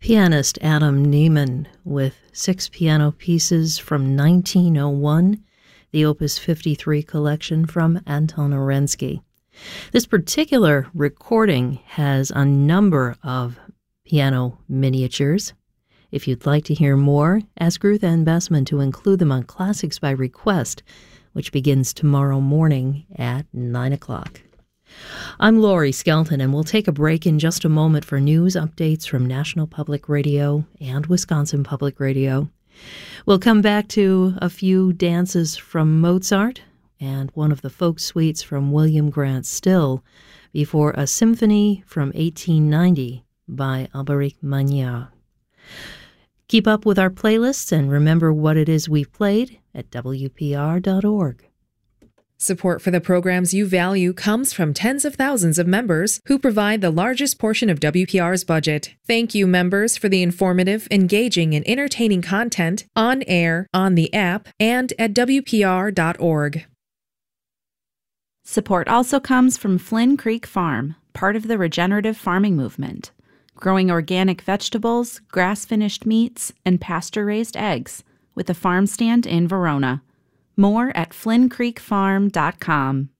Pianist Adam Neiman with 6 piano pieces from 1901, the Opus 53 collection from Anton Orensky. This particular recording has a number of piano miniatures. If you'd like to hear more, ask Ruth Ann Bessman to include them on Classics by Request, which begins tomorrow morning at 9 o'clock. I'm Laurie Skelton, and we'll take a break in just a moment for news updates from National Public Radio and Wisconsin Public Radio. We'll come back to a few dances from Mozart and one of the folk suites from William Grant Still before a symphony from 1890 by Alberic Magnard. Keep up with our playlists and remember what it is we've played at WPR.org. Support for the programs you value comes from tens of thousands of members who provide the largest portion of WPR's budget. Thank you, members, for the informative, engaging, and entertaining content on air, on the app, and at WPR.org. Support also comes from Flynn Creek Farm, part of the regenerative farming movement, growing organic vegetables, grass-finished meats, and pasture-raised eggs, with a farm stand in Verona. More at FlynnCreekFarm.com.